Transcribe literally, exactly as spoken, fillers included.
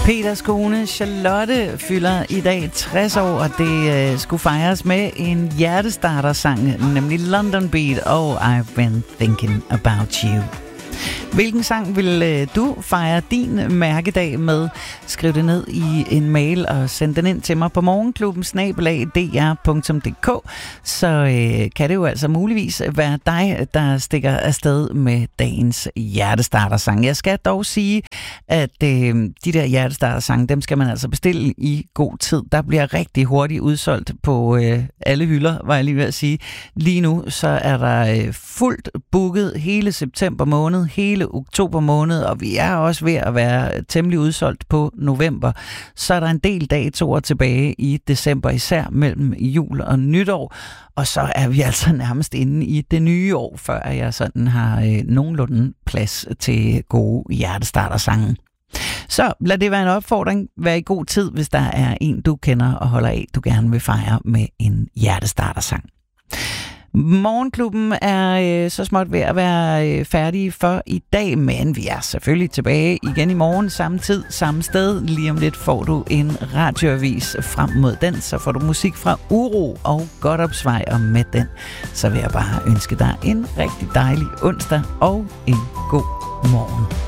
Peters kone Charlotte fylder i dag tres år, og det øh, skulle fejres med en hjertestarter-sang, nemlig London Beat og I've Been Thinking About You. Hvilken sang vil øh, du fejre din mærkedag med? Skriv det ned i en mail og send den ind til mig på morgenklubben snabel-a d r punktum d k. Så øh, kan det jo altså muligvis være dig, der stikker afsted med dagens hjertestarter-sang. Jeg skal dog sige, at øh, de der hjertestarter-sange, dem skal man altså bestille i god tid. Der bliver rigtig hurtigt udsolgt på øh, alle hylder, var jeg lige ved at sige. Lige nu så er der øh, fuldt booket hele september måned, hele oktober måned, og vi er også ved at være temmelig udsolgt på november. Så er der en del datoer tilbage i december, især mellem jul og nytår, og så er vi altså nærmest inde i det nye år, før jeg sådan har øh, nogenlunde plads til gode hjertestartersange. Så lad det være en opfordring. Vær i god tid, hvis der er en, du kender og holder af, du gerne vil fejre med en hjertestartersang. Morgenklubben er øh, så småt ved at være øh, færdige for i dag, men vi er selvfølgelig tilbage igen i morgen, samme tid, samme sted. Lige om lidt får du en radioavis frem mod den, så får du musik fra Uro og Godopsvej, og med den, så vil jeg bare ønske dig en rigtig dejlig onsdag og en god morgen.